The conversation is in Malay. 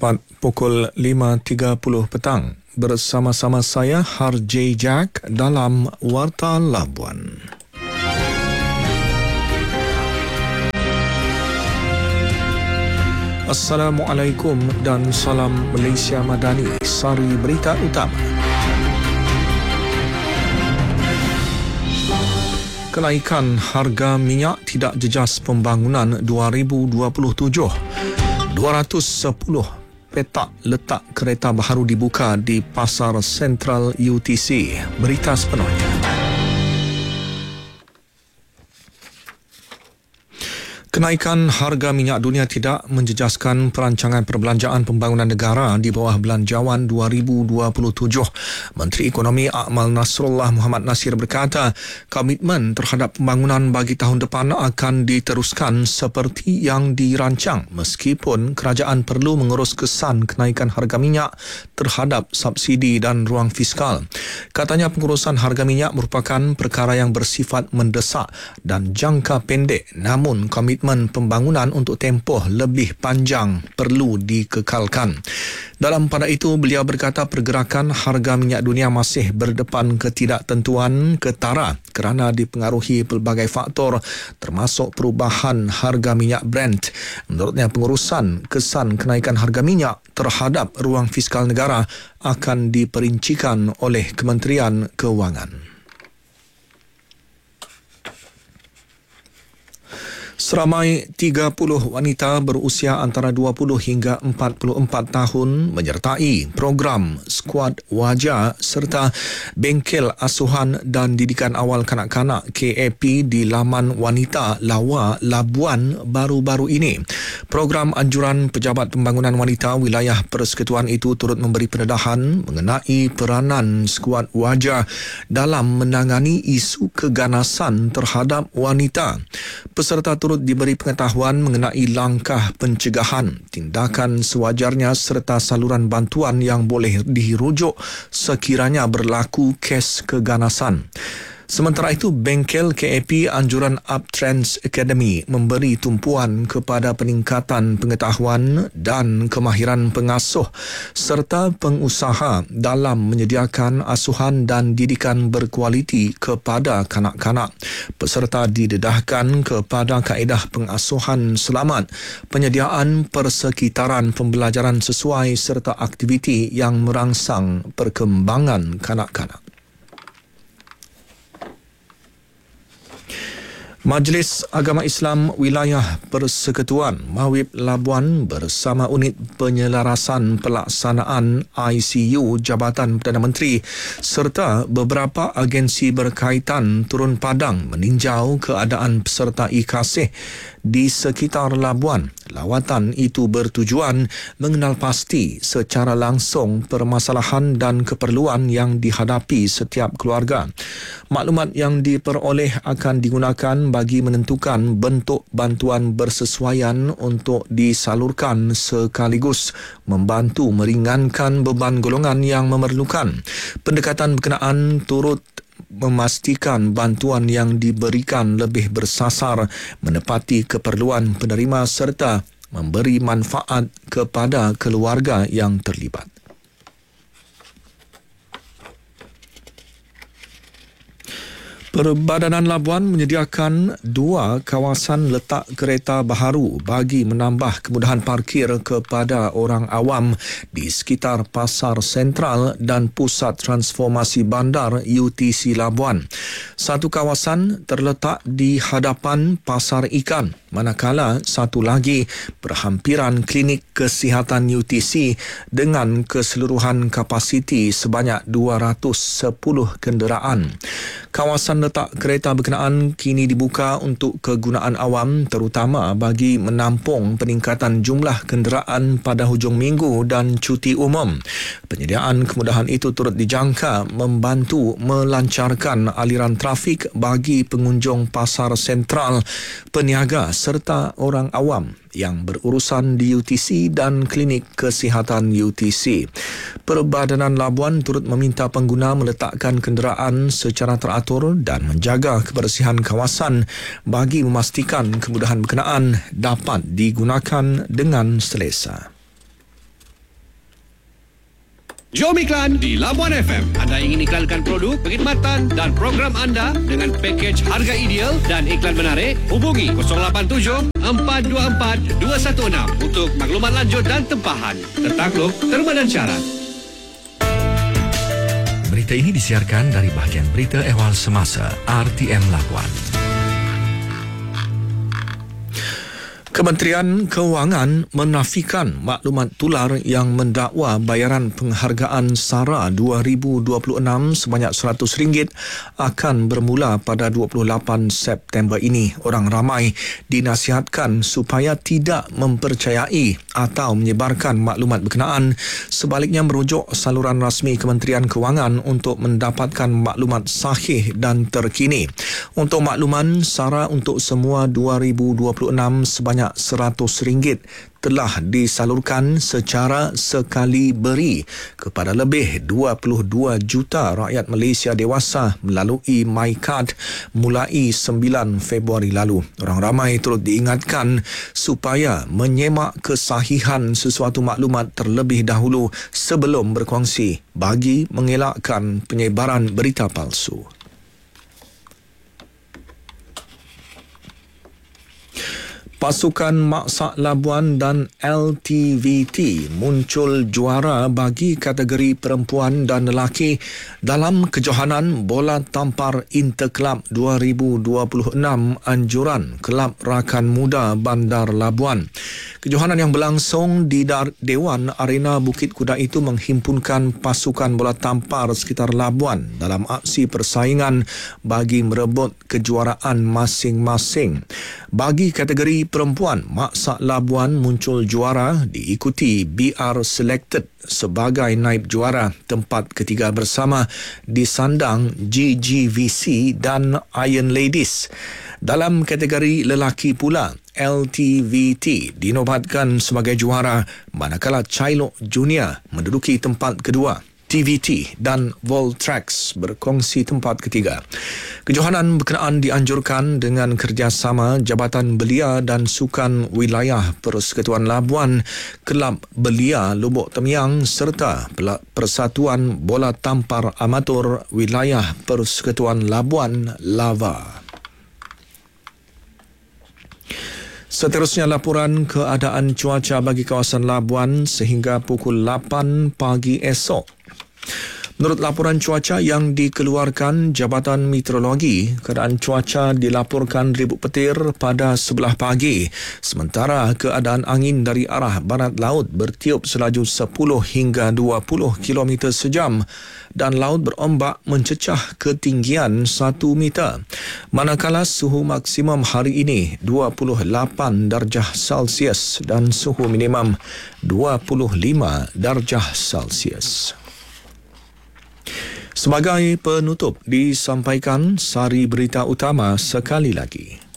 tepat pukul 5.30 petang. Bersama-sama saya Harjay Jack dalam Warta Labuan. Assalamualaikum dan salam Malaysia Madani. Sari berita utama. Kenaikan harga minyak tidak jejas pembangunan 2027. 210 petak letak kereta baharu dibuka di Pasar Sentral UTC. Berita sepenuhnya. Kenaikan harga minyak dunia tidak menjejaskan perancangan perbelanjaan pembangunan negara di bawah Belanjawan 2027. Menteri Ekonomi Akmal Nasrullah Muhammad Nasir berkata, komitmen terhadap pembangunan bagi tahun depan akan diteruskan seperti yang dirancang meskipun kerajaan perlu mengurus kesan kenaikan harga minyak terhadap subsidi dan ruang fiskal. Katanya pengurusan harga minyak merupakan perkara yang bersifat mendesak dan jangka pendek, namun komitmen pembangunan untuk tempoh lebih panjang perlu dikekalkan. Dalam pada itu, beliau berkata pergerakan harga minyak dunia masih berdepan ketidaktentuan ketara kerana dipengaruhi pelbagai faktor termasuk perubahan harga minyak Brent. Menurutnya, pengurusan kesan kenaikan harga minyak terhadap ruang fiskal negara akan diperincikan oleh Kementerian Kewangan. Seramai 30 wanita berusia antara 20 hingga 44 tahun menyertai program Skuad Wajah serta Bengkel Asuhan dan Didikan Awal Kanak-Kanak KAP di laman Wanita Lawa Labuan baru-baru ini. Program anjuran Pejabat Pembangunan Wanita Wilayah Persekutuan itu turut memberi pendedahan mengenai peranan Skuad Wajah dalam menangani isu keganasan terhadap wanita. Peserta turut diberi pengetahuan mengenai langkah pencegahan, tindakan sewajarnya serta saluran bantuan yang boleh dirujuk sekiranya berlaku kes keganasan. Sementara itu, Bengkel KAP Anjuran Uptrends Academy memberi tumpuan kepada peningkatan pengetahuan dan kemahiran pengasuh serta pengusaha dalam menyediakan asuhan dan didikan berkualiti kepada kanak-kanak. Peserta didedahkan kepada kaedah pengasuhan selamat, penyediaan persekitaran pembelajaran sesuai serta aktiviti yang merangsang perkembangan kanak-kanak. Majlis Agama Islam Wilayah Persekutuan Mawib Labuan bersama Unit Penyelarasan Pelaksanaan ICU Jabatan Perdana Menteri serta beberapa agensi berkaitan turun padang meninjau keadaan peserta IKasih di sekitar Labuan. Lawatan itu bertujuan mengenal pasti secara langsung permasalahan dan keperluan yang dihadapi setiap keluarga. Maklumat yang diperoleh akan digunakan bagi menentukan bentuk bantuan bersesuaian untuk disalurkan sekaligus membantu meringankan beban golongan yang memerlukan. Pendekatan berkenaan turut memastikan bantuan yang diberikan lebih bersasar, menepati keperluan penerima serta memberi manfaat kepada keluarga yang terlibat. Perbadanan Labuan menyediakan 2 kawasan letak kereta baharu bagi menambah kemudahan parkir kepada orang awam di sekitar Pasar Sentral dan Pusat Transformasi Bandar UTC Labuan. Satu kawasan terletak di hadapan Pasar Ikan, manakala satu lagi berhampiran klinik kesihatan UTC dengan keseluruhan kapasiti sebanyak 210 kenderaan. Kawasan letak kereta berkenaan kini dibuka untuk kegunaan awam terutama bagi menampung peningkatan jumlah kenderaan pada hujung minggu dan cuti umum. Penyediaan kemudahan itu turut dijangka membantu melancarkan aliran trafik bagi pengunjung Pasar Sentral, peniaga serta orang awam yang berurusan di UTC dan klinik kesihatan UTC. Perbadanan Labuan turut meminta pengguna meletakkan kenderaan secara teratur dan menjaga kebersihan kawasan bagi memastikan kemudahan berkenaan dapat digunakan dengan selesa. Jom iklan di Labuan FM. Anda ingin iklankan produk, perkhidmatan dan program anda dengan pakej harga ideal dan iklan menarik? Hubungi 087 424 216 untuk maklumat lanjut dan tempahan. Tertakluk, terma dan syarat. Berita ini disiarkan dari bahagian Berita Ehwal Semasa RTM Labuan. Kementerian Kewangan menafikan maklumat tular yang mendakwa bayaran penghargaan SARA 2026 sebanyak RM100 akan bermula pada 28 September ini. Orang ramai dinasihatkan supaya tidak mempercayai atau menyebarkan maklumat berkenaan, sebaliknya merujuk saluran rasmi Kementerian Kewangan untuk mendapatkan maklumat sahih dan terkini. Untuk makluman, SARA untuk semua 2026 sebanyak RM100 telah disalurkan secara sekali beri kepada lebih 22 juta rakyat Malaysia dewasa melalui MyCard mulai 9 Februari lalu. Orang ramai turut diingatkan supaya menyemak kesahihan sesuatu maklumat terlebih dahulu sebelum berkongsi bagi mengelakkan penyebaran berita palsu. Pasukan Maksak Labuan dan LTVT muncul juara bagi kategori perempuan dan lelaki dalam kejohanan bola tampar Interklub 2026 Anjuran Kelab Rakan Muda Bandar Labuan. Kejohanan yang berlangsung di Dewan Arena Bukit Kuda itu menghimpunkan pasukan bola tampar sekitar Labuan dalam aksi persaingan bagi merebut kejuaraan masing-masing. Bagi kategori perempuan, Maksak Labuan muncul juara diikuti BR Selected sebagai naib juara, tempat ketiga bersama disandang GGVC dan Iron Ladies. Dalam kategori lelaki pula, LTVT dinobatkan sebagai juara manakala Cailok Junior menduduki tempat kedua. TVT dan Voltrax berkongsi tempat ketiga. Kejohanan berkenaan dianjurkan dengan kerjasama Jabatan Belia dan Sukan Wilayah Persekutuan Labuan, Kelab Belia Lubuk Temiang serta Persatuan Bola Tampar Amatur Wilayah Persekutuan Labuan Lava. Seterusnya laporan keadaan cuaca bagi kawasan Labuan sehingga pukul 8 pagi esok. Menurut laporan cuaca yang dikeluarkan Jabatan Meteorologi, keadaan cuaca dilaporkan ribut petir pada sebelah pagi, sementara keadaan angin dari arah barat laut bertiup selaju 10 hingga 20 km sejam dan laut berombak mencecah ketinggian 1 meter. Manakala suhu maksimum hari ini 28 darjah Celsius dan suhu minimum 25 darjah Celsius. Sebagai penutup disampaikan sari berita utama sekali lagi.